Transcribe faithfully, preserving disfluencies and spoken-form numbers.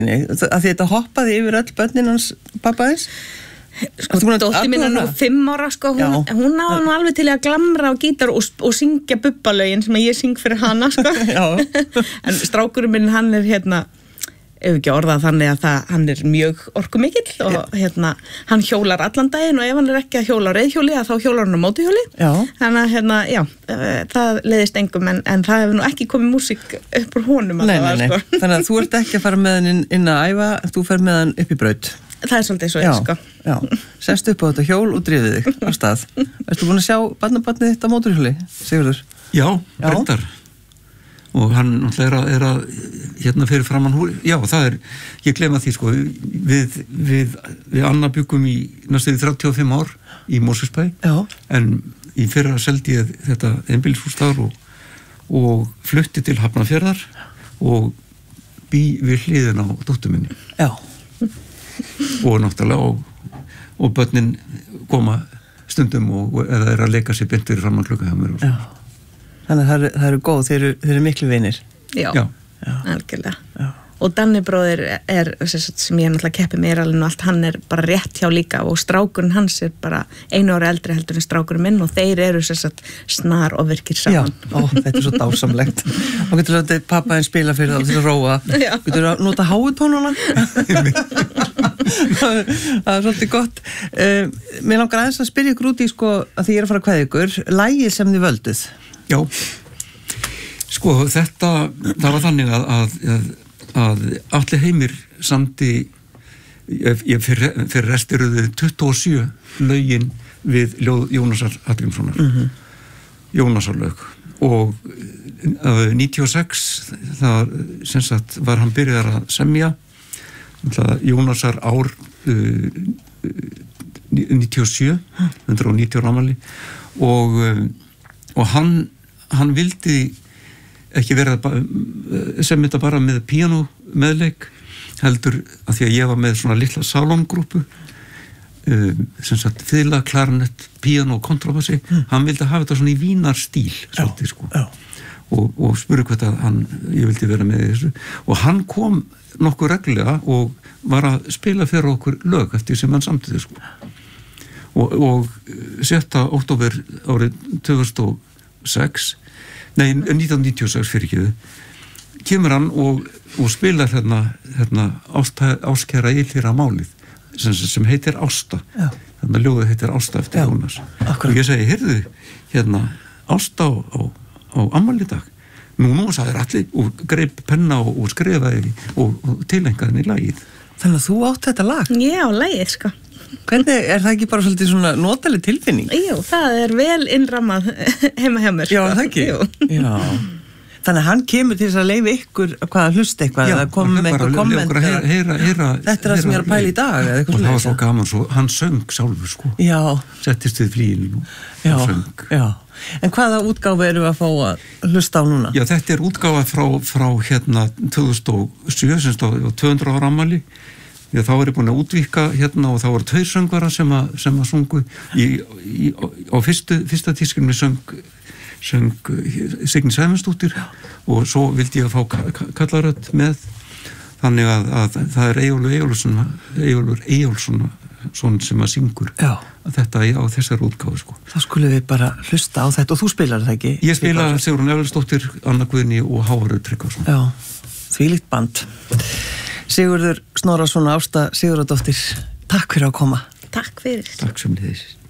Nei, að þetta hoppaði yfir öll börnin hans pappaðins? Sko, dóttir mín er nú fimm ára, sko, hún, hún á nú alveg til að glamra á gítar og, og syngja bubbalögin sem ég syng fyrir hana, sko. En strákurinn minn, hann er hérna, ef ekki orðað þannig að það, hann er mjög orkumikill og hérna, hann hjólar allan daginn og ef hann er ekki að hjóla á reiðhjóli, þá hjólar hann á mótuhjóli. Já. Þannig að hérna, já, það leiðist engum, en, en það hefur nú ekki komið músík upp úr honum. Nei, nei, nei. Sko. Þannig að þú ert ekki að fara með hann inn, inn að æfa, þú fer með hann upp í braut. Það er svolítið svo, sko. Já, sest upp á þetta hjól og drifið þig á stað. Ertu búin að sjá barnabarnið þitt á mótorhjóli, Sigurður? Já, breytar. Og hann er að, er að hérna fyrir framan húri. Já, það er, ég gleyma því, sko, við, við, við Anna byggum í næstu þrjátíu og fimm ár í Mosfellsbæ. Já. En í fyrra seldi ég þetta einbýlishús þar og, og flutti til Hafnarfjarðar og bý við hliðina á dóttur minni. Já. Og náttúrulega og, og börnin koma stundum og eða er að leika sér beint fyrir framan klukka hjá mér. Já. Þannig að það eru, það eru góð, þeir eru, þeir eru miklu vinir. Já, Já. algjörlega. Já. Og Danni bróðir er, sem ég náttúrulega keppi með alveg allt, hann er bara rétt hjá líka og strákurinn hans er bara einu ári eldri heldur en strákurinn minn og þeir eru sagt, snar og virkir saman. Já, ó, þetta er svo dásamlegt. Og getur þú að pappa einn spila fyrir það til að róa. Já. Getur þú að nota háutónuna? Það er svolítið gott. Uh, mér langar aðeins að spyrja ykkur út í sko, að því ég er að fara að kveðja ykkur, lagið sem þið völduð. Já, sko þetta, það var þannig að, að, að að Atli Heimir samdi ég, ég fyrir, fyrir restiruðu tuttugu og sjö lögin við ljóð Jónasar Hallgrímssonar mm-hmm. Jónasar lög og uh, níutíu og sex það sem sagt var hann byrjar að semja Jónasar ár uh, níutíu og sjö hundrað og níutíu ámali og, uh, og hann hann vildi ekki verið sem þetta bara með píanó meðleik heldur að því að ég var með svona litla salongrúpu um, sem sagt fiðla, klarinett, píanó og kontrabassi, mm. hann vildi hafa þetta svona í vínarstíl svolítið sko já. og, og spurði hvað það hann, ég vildi vera með þessu og hann kom nokkuð reglulega og var að spila fyrir okkur lög eftir sem hann samtidig sko og, og sjötta október árið tvö þúsund og sex Nei, nítján níutíu og sex fyrir ekki kemur hann og, og spilar hérna, hérna áskæra ylhýra málið sem, sem heitir Ásta Já. Þannig að ljóðið heitir Ásta eftir Jónas og ég segi, heyrðu, hérna Ásta á, á, á ammælidag nú nú sagði allir og greip penna og, og skrifaði og, og tilengaði henni í lagið Þannig að þú átt þetta lag? Já, lagið, sko Hvernig, er það ekki bara svolítið svona notaleg tilfinning? Jú, það er vel innrammað heima hjá mér. Já, það ekki? Já. Þannig að hann kemur til þess að leyfa ykkur hvað að hlusta eitthvað, að koma með eitthvað komment. Heyra, heyra, heyra, Þetta er það sem ég er að pæla í dag. Eða og það var svo gaman, svo, hann söng sjálfur, sko. Já. Settist við flíinu já, og söng. Já, en hvaða útgáfa erum við að fá að hlusta á núna? Já, þetta er útgáfa frá, frá hérna tvö þúsund og sjö, semst á tvö hundruð ára afmæli. Já, þá var ég búin að útvíkka hérna og þá voru tveir söngvara sem að, sem að sungu í, í, á fyrstu, fyrsta tískunni söng, söng Signý Sæmundsdóttir og svo vildi ég að fá kallarödd með þannig að, að það er Eyjólfur Eyjólfsson Eyjólfur Eyjólfsson svona sem að syngur Já. Að þetta á þessar útgáfu sko. Þá skulum við bara hlusta á þetta og þú spilar það ekki? Ég spila Sigrún Evaldsdóttir, Anna Guðný og Hávarður Tryggvason. Já, þvílíkt band. Sigurður Snorrason og Ásta Sigurðardóttir, takk fyrir að koma. Takk fyrir. Takk sem þið.